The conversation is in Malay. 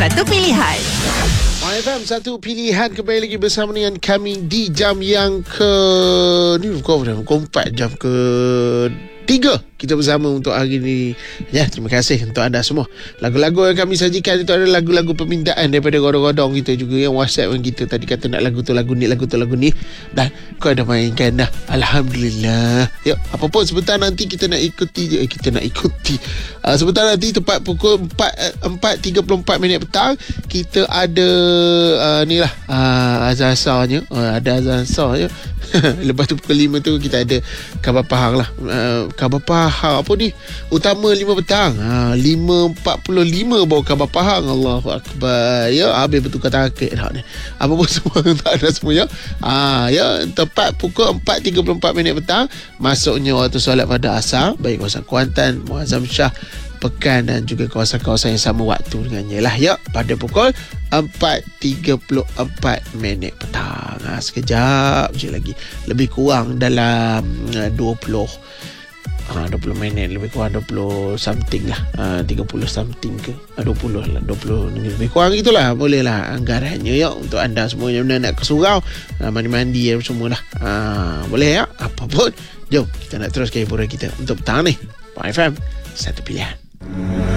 satu pilihan. FM satu pilihan kembali lagi bersama dengan kami di jam yang pukul 4 jam ke 3 kita bersama untuk hari ini. Ya, terima kasih untuk anda semua. Lagu-lagu yang kami sajikan itu adalah lagu-lagu permintaan daripada godong-godong kita juga yang WhatsApp yang kita tadi kata nak lagu tu lagu ni dan kau dah mainkan dah. Alhamdulillah. Yuk, apa pun sebentar nanti kita nak ikuti sebentar nanti tepat pukul 4.34 minit petang kita ada azan asarnya. Ada azan asarnya. Lepas tu pukul 5 tu kita ada khabar pahang lah. Khabar pahang apa ni? Utama 5 petang. 5.45 baru khabar pahang. Allahu Akbar. Ya, habis bertukar takik dah ni. Apa pun semua untuk anda semua ya. Ya, tepat pukul 4.34 minit petang masuknya waktu solat pada asar, baik kawasan Kuantan, Muazzam Shah, Pekan dan juga kawasan-kawasan yang sama waktu dengannya lah ya, pada pukul 4.34 minit petang. Sekejap je lagi, lebih kurang dalam 20 minit, lebih kurang 20 something lah, 30 something ke 20 lah, 20 lebih kurang itulah. Boleh lah anggarannya ya untuk anda semua yang nak ke surau, mandi-mandi semua lah. Boleh ya, apa pun. Jom kita nak teruskan hiburan kita untuk petang ni. FM satu pilihan.